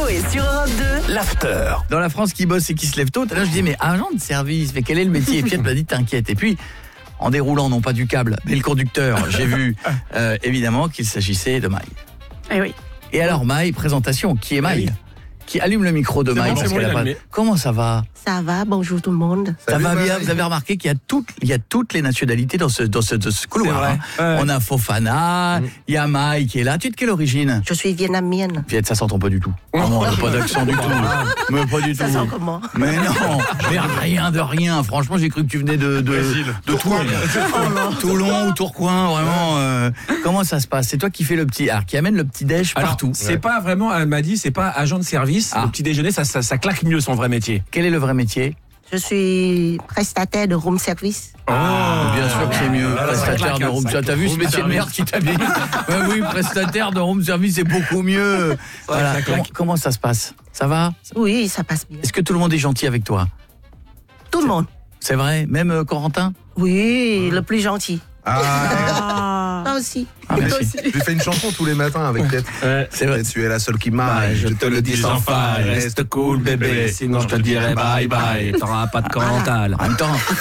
Coé sur Europe 2. L'after. Dans la France qui bosse et qui se lève tôt, tout à l'heure je dis mais agent de service, mais quel est le métier? Et puis elle m'a dit t'inquiète. Et puis en déroulant non pas du câble mais le conducteur, j'ai vu évidemment qu'il s'agissait de Maï. Eh oui. Et alors Maï, présentation, qui est Maï? Qui allume le micro de Maï parce qu'elle a pas... Comment ça va? Ça va, bonjour tout le monde. Ça va bien, vous avez remarqué qu'il y a toutes les nationalités dans ce couloir. Hein. Ouais. On a Fofana, il y a Maï qui est là. Tu es de quelle origine? Je suis vietnamienne. Viet, ça s'entend pas du tout. Non, elle n'a pas d'accent du tout. Mais pas du tout. Ça sent comment? Mais non, mais rien de rien. Franchement, j'ai cru que tu venais de Toulon. Toulon ou Tourcoing, vraiment. Comment ça se passe? C'est toi qui fais le petit, qui amène le petit déj partout. C'est pas vraiment, elle m'a dit, c'est pas agent de service. Le petit déjeuner, ça claque mieux son vrai métier. Quel est le vrai métier? Je suis prestataire de room service. Bien sûr que c'est mieux. Prestataire de room service. T'as vu ce métier de merde qui t'habille? Oui, prestataire de room service, c'est beaucoup mieux. Voilà. Comment ça se passe? Ça va? Oui, ça passe bien. Est-ce que tout le monde est gentil avec toi? Tout le monde. C'est vrai? Même Corentin? Oui, le plus gentil. Toi aussi. Merci. Je lui fais une chanson tous les matins avec Tête. C'est vrai. Tu es la seule qui m'aille. Je te le dis sans faille. Reste cool, bébé. Sinon, je te dirai bye bye. T'auras pas de commentaire. En même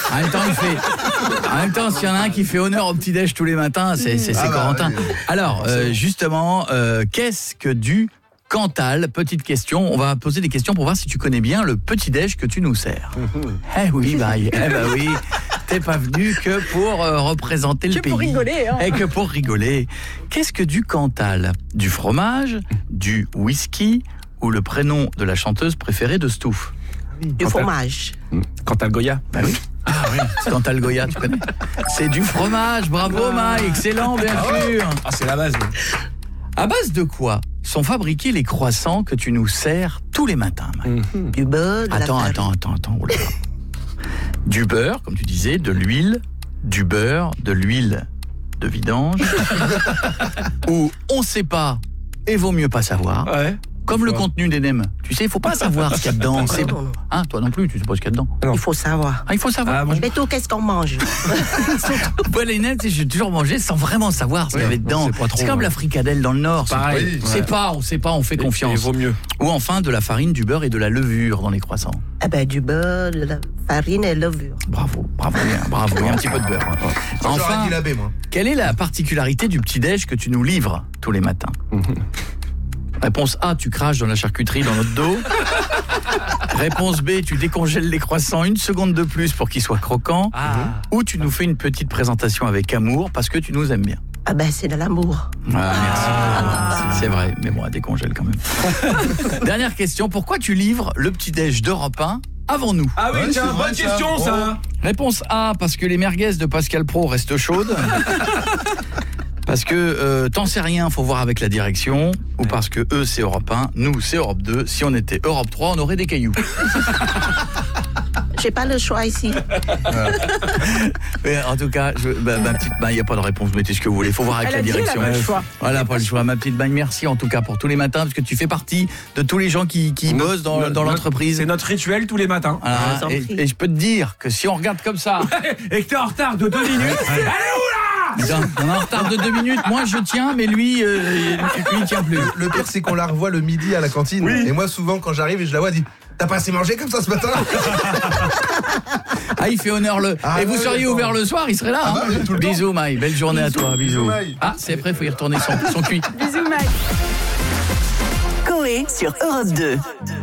temps, s'il y en a un qui fait honneur au petit-déj tous les matins, c'est Corentin. Oui. Alors, justement, qu'est-ce que du Cantal? Petite question, on va poser des questions pour voir si tu connais bien le petit-déj que tu nous sers. Eh oui, bye. Eh ben oui, t'es pas venu que pour représenter le pays. Que pour rigoler. Hein. Et que pour rigoler. Qu'est-ce que du Cantal? Du fromage, du whisky ou le prénom de la chanteuse préférée de Stouff? Du fromage. Cantal Goya. Bah oui. Ah oui, Cantal Goya, tu connais? C'est du fromage, bravo Mike, excellent, bien sûr. Ah, c'est la base. À base de quoi sont fabriqués les croissants que tu nous sers tous les matins, Mike? Du beurre, de la farine. Attends. Oh là là. Du beurre, comme tu disais, de l'huile, du beurre, de l'huile de vidange, ou on sait pas et vaut mieux pas savoir. Ouais. Comme le contenu des nems. Tu sais, il faut pas savoir ce qu'il y a dedans. C'est Non. Hein, toi non plus, tu sais pas ce qu'il y a dedans. Il faut savoir. Ah, il faut savoir. Ah, bon. Mais tout, qu'est-ce qu'on mange? Moi, les nems, j'ai toujours mangé sans vraiment savoir ce qu'il y avait dedans. C'est comme la fricadelle dans le Nord. Pareil. On sait pas, on fait confiance. Il vaut mieux. Ou enfin de la farine, du beurre et de la levure dans les croissants. Eh ben, du beurre, de la farine et levure. Bravo, il y a un petit peu de beurre. J'aurais Enfin, dit l'abbé, moi. quelle est la particularité du petit-déj que tu nous livres tous les matins? Réponse A, tu craches dans la charcuterie dans notre dos. Réponse B, tu décongèles les croissants une seconde de plus pour qu'ils soient croquants. Ou tu nous fais une petite présentation avec amour parce que tu nous aimes bien. Ah ben, c'est de l'amour. Merci. C'est vrai, mais bon, elle décongèle quand même. Dernière question, pourquoi tu livres le petit-déj d'Europe 1 avant nous? Ah oui, tiens, c'est bonne vrai, question ça. Réponse A, parce que les merguez de Pascal Pro restent chaudes. Parce que t'en sais rien, faut voir avec la direction. Ou parce que eux c'est Europe 1, nous c'est Europe 2. Si on était Europe 3, on aurait des cailloux. J'ai pas le choix ici. Mais en tout cas, ma petite Maï, il n'y a pas de réponse, vous mettez ce que vous voulez. Faut voir avec Elle la a dit, direction. elle a pas le choix. Voilà, pas le choix. Ma petite Maï, merci en tout cas pour tous les matins, parce que tu fais partie de tous les gens qui bossent dans l'entreprise. C'est notre rituel tous les matins. Voilà, vous en prie. et je peux te dire que si on regarde comme ça, Et que t'es en retard de 2 minutes. Elle est où là? on est en retard de 2 minutes, moi je tiens, mais lui il tient plus. Le pire, c'est qu'on la revoit le midi à la cantine. Et moi, souvent, quand j'arrive et je la vois, je dis: t'as pas assez mangé comme ça ce matin? Ah, il fait honneur le. Ah, et vous ouais, seriez d'accord. ouvert le soir, il serait là. Ah, bah, oui, tout le temps. Bisous Maï, belle journée à toi, bisous. Maï. Ah, c'est après, faut y retourner son cuit. Bisous, Mike. Coé sur Europe 2.